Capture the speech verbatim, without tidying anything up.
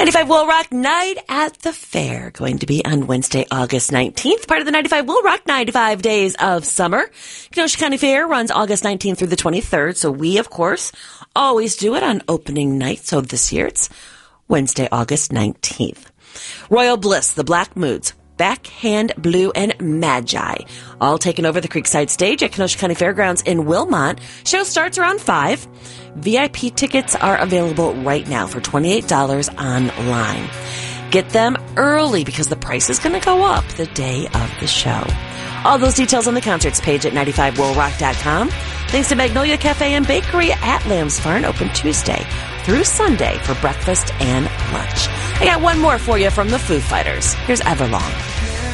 ninety-five Will Rock Night at the Fair, going to be on Wednesday, August nineteenth, part of the ninety-five Will Rock ninety-five Days of Summer. Kenosha County Fair runs August nineteenth through the twenty-third, so we, of course, always do it on opening night. So this year it's Wednesday, August nineteenth. Royal Bliss, the Black Moods, Backhand Blue, and Magi, all taking over the Creekside stage at Kenosha County Fairgrounds in Wilmot. Show starts around five. V I P tickets are available right now for twenty-eight dollars online. Get them early because the price is going to go up the day of the show. All those details on the concerts page at ninety-five will rock dot com. Thanks to Magnolia Cafe and Bakery at Lamb's Farm, open Tuesday through Sunday for breakfast and lunch. I got one more for you from the Foo Fighters. Here's Everlong.